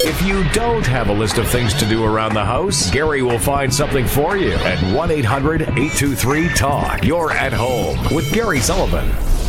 If you don't have a list of things to do around the house, Gary will find something for you at 1-800-823-TALK. You're at home with Gary Sullivan.